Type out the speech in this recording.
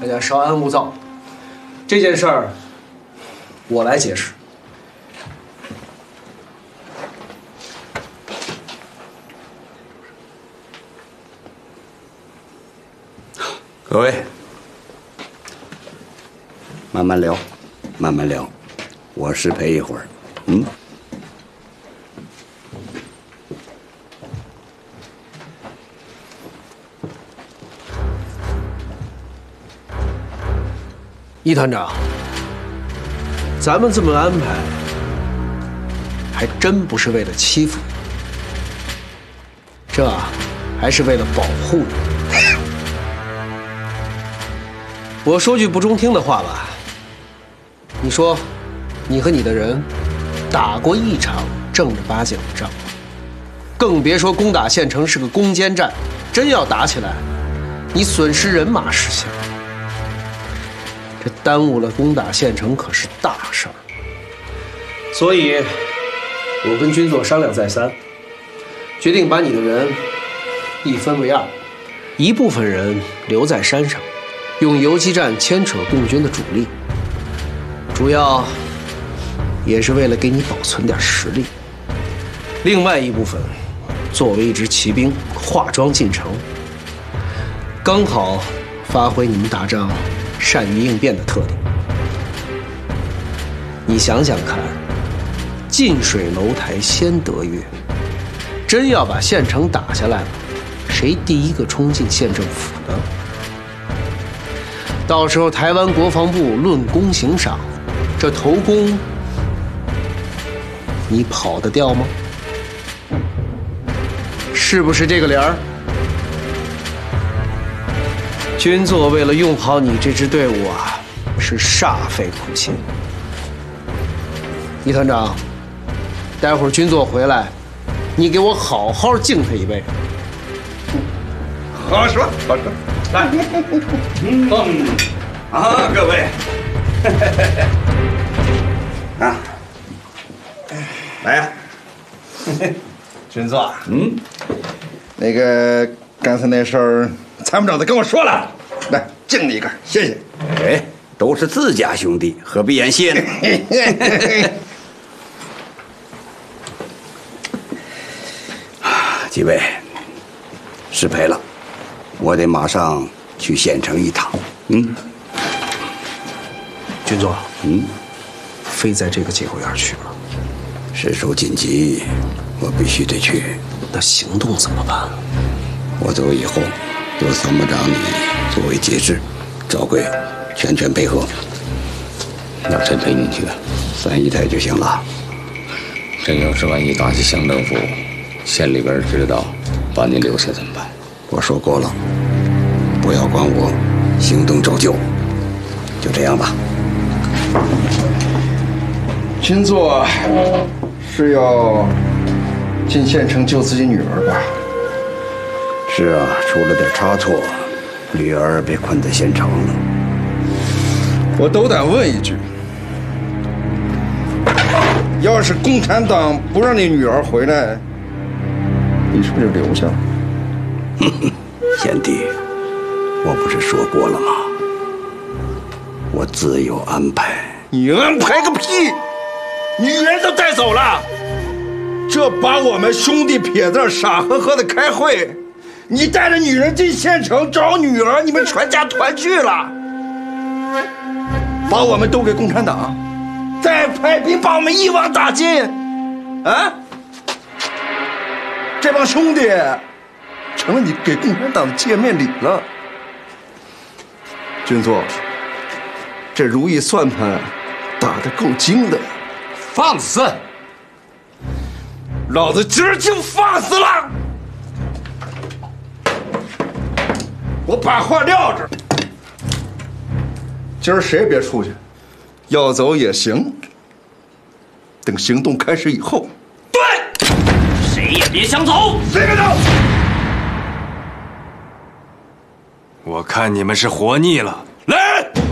大家稍安勿躁。这件事儿，我来解释。 各位，慢慢聊，慢慢聊，我失陪一会儿。 易团长，咱们这么安排，还真不是为了欺负你，这还是为了保护你。我说句不中听的话吧，你说，你和你的人打过一场正儿八经的仗，更别说攻打县城是个攻坚战，真要打起来，你损失人马识相，这耽误了攻打县城可是大事儿。所以，我跟军座商量再三，决定把你的人一分为二，一部分人留在山上。用游击战牵扯共军的主力，主要也是为了给你保存点实力。另外一部分作为一支骑兵化妆进城，刚好发挥你们打仗善于应变的特点。你想想看，近水楼台先得月，真要把县城打下来了，谁第一个冲进县政府呢？到时候台湾国防部论功行赏，这头功你跑得掉吗？是不是这个理儿？军座为了用好你这支队伍啊，是煞费苦心。易团长，待会儿军座回来，你给我好好敬他一杯。 好说，好说。来，各位，啊，来呀， 军座，那个刚才那事儿，参谋长都跟我说了，来敬你一个，谢谢。 哎，都是自家兄弟，何必言谢呢？几位，失陪了。我得马上去县城一趟。 军座，非在这个节骨眼去吗？ 事出紧急，我必须得去。 那行动怎么办？ 我走以后，由参谋长你作为节制，赵贵全配合。 那谁陪你去？ 3姨太就行了。 真要是万一打起乡政府，县里边知道，把你留下怎么办？ 我说过了，不要管我，行动照旧，就这样吧。 军座是要进县城救自己女儿吧？ 是啊，出了点差错，女儿被困在县城了。 我斗胆问一句，要是共产党不让你女儿回来，你是不是就留下了？ 贤弟，我不是说过了吗？我自有安排。 你安排个屁！女人都带走了，这把我们兄弟撇在这傻呵呵的开会，你带着女人进县城找女儿，你们全家团聚了，把我们都给共产党，再派兵把我们一网打尽，啊！这帮兄弟成了你给共产党的见面礼了。军座，这如意算盘打得够精的。 放肆！ 老子今儿就放肆了！我把话撂这儿，今儿谁也别出去，要走也行，等行动开始以后。 对，谁也别想走， 谁别走！ 我看你们是活腻了。